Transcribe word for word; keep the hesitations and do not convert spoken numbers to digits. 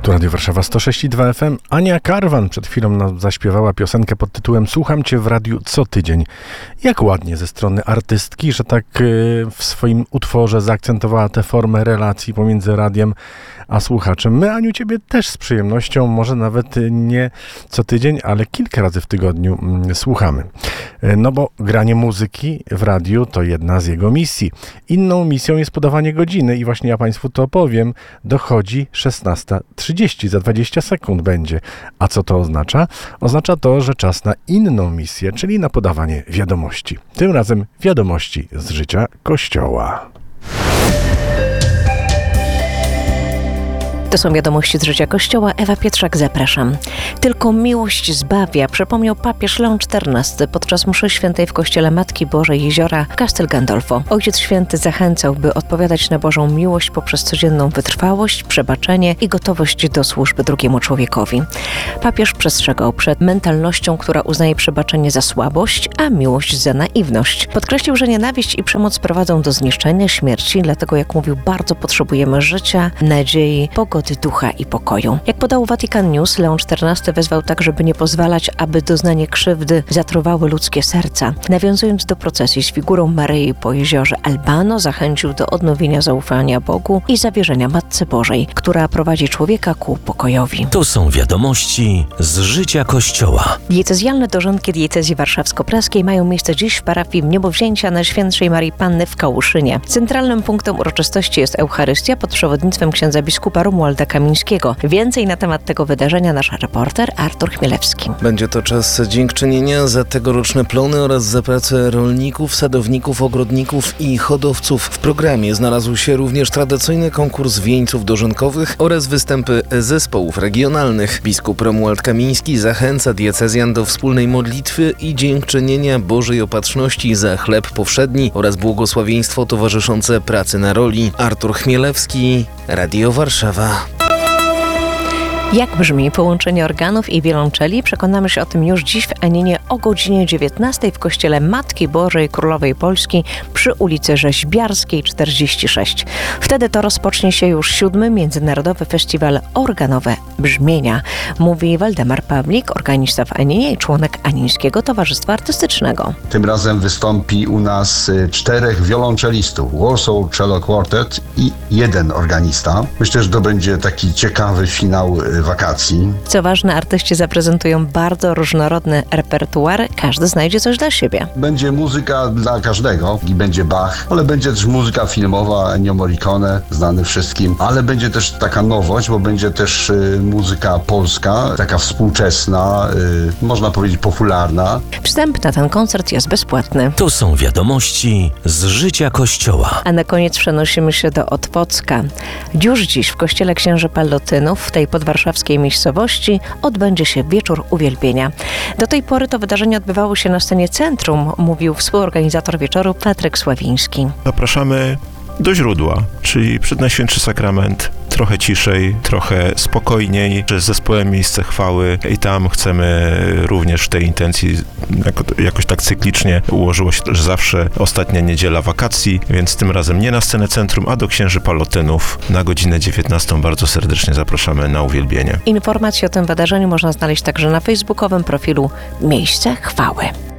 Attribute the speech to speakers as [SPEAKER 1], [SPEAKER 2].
[SPEAKER 1] Tu Radio Warszawa sto sześć i dwa F M. Ania Karwan przed chwilą nam zaśpiewała piosenkę pod tytułem Słucham Cię w radiu co tydzień. Jak ładnie ze strony artystki, że tak w swoim utworze zaakcentowała tę formę relacji pomiędzy radiem a słuchaczem. My, Aniu, Ciebie też z przyjemnością, może nawet nie co tydzień, ale kilka razy w tygodniu słuchamy. No bo granie muzyki w radiu to jedna z jego misji. Inną misją jest podawanie godziny i właśnie ja Państwu to opowiem. Dochodzi szesnasta trzydzieści, za dwadzieścia sekund będzie. A co to oznacza? Oznacza to, że czas na inną misję, czyli na podawanie wiadomości. Tym razem wiadomości z życia Kościoła.
[SPEAKER 2] To są wiadomości z życia Kościoła. Ewa Pietrzak, zapraszam. Tylko miłość zbawia, przypomniał papież Leon czternasty podczas mszy świętej w kościele Matki Bożej Jeziora w Castel Gandolfo. Ojciec Święty zachęcał, by odpowiadać na Bożą miłość poprzez codzienną wytrwałość, przebaczenie i gotowość do służby drugiemu człowiekowi. Papież przestrzegał przed mentalnością, która uznaje przebaczenie za słabość, a miłość za naiwność. Podkreślił, że nienawiść i przemoc prowadzą do zniszczenia, śmierci, dlatego, jak mówił, bardzo potrzebujemy życia, nadziei, pogody, ducha i pokoju. Jak podał Vatican News, Leon czternasty wezwał także, by nie pozwalać, aby doznanie krzywdy zatruwały ludzkie serca. Nawiązując do procesji z figurą Maryi po jeziorze Albano, zachęcił do odnowienia zaufania Bogu i zawierzenia Matce Bożej, która prowadzi człowieka ku pokojowi.
[SPEAKER 3] To są wiadomości z życia Kościoła.
[SPEAKER 2] Diecezjalne dożynki diecezji warszawsko-praskiej mają miejsce dziś w parafii Niebowzięcia Najświętszej Marii Panny w Kałuszynie. Centralnym punktem uroczystości jest Eucharystia pod przewodnictwem księdza biskupa Romualda Kamińskiego. Więcej na temat tego wydarzenia nasz reporter Artur Chmielewski.
[SPEAKER 4] Będzie to czas dziękczynienia za tegoroczne plony oraz za pracę rolników, sadowników, ogrodników i hodowców. W programie znalazł się również tradycyjny konkurs wieńców dożynkowych oraz występy zespołów regionalnych. Biskup Romuald Kamiński zachęca diecezjan do wspólnej modlitwy i dziękczynienia Bożej Opatrzności za chleb powszedni oraz błogosławieństwo towarzyszące pracy na roli. Artur Chmielewski, Radio Warszawa.
[SPEAKER 2] Jak brzmi połączenie organów i wiolonczeli? Przekonamy się o tym już dziś w Aninie o godzinie dziewiętnastej w kościele Matki Bożej Królowej Polski przy ulicy Rzeźbiarskiej czterdzieści sześć. Wtedy to rozpocznie się już siódmy Międzynarodowy Festiwal Organowe Brzmienia, mówi Waldemar Pawlik, organista w Aninie i członek Anińskiego Towarzystwa Artystycznego.
[SPEAKER 5] Tym razem wystąpi u nas czterech wiolonczelistów, Warsaw Cello Quartet i jeden organista. Myślę, że to będzie taki ciekawy finał wakacji.
[SPEAKER 2] Co ważne, artyści zaprezentują bardzo różnorodny repertuar. Każdy znajdzie coś dla siebie.
[SPEAKER 5] Będzie muzyka dla każdego i będzie Bach, ale będzie też muzyka filmowa, Ennio Morricone, znany wszystkim, ale będzie też taka nowość, bo będzie też y, muzyka polska, taka współczesna, y, można powiedzieć popularna.
[SPEAKER 2] Wstęp na ten koncert jest bezpłatny.
[SPEAKER 3] To są wiadomości z życia Kościoła.
[SPEAKER 2] A na koniec przenosimy się do Otwocka. Już dziś w kościele księży Pallotynów w tej podwarszawskiej miejscowości odbędzie się wieczór uwielbienia. Do tej pory to wydarzenie odbywało się na scenie Centrum, mówił współorganizator wieczoru Patryk Sławiński.
[SPEAKER 6] Zapraszamy do źródła, czyli przed Najświętszy Sakrament, trochę ciszej, trochę spokojniej, z zespołem Miejsce Chwały i tam chcemy również w tej intencji jako, jakoś tak cyklicznie ułożyło się, że zawsze ostatnia niedziela wakacji, więc tym razem nie na scenę Centrum, a do księży Pallotynów na godzinę dziewiętnastą bardzo serdecznie zapraszamy na uwielbienie.
[SPEAKER 2] Informacje o tym wydarzeniu można znaleźć także na facebookowym profilu Miejsce Chwały.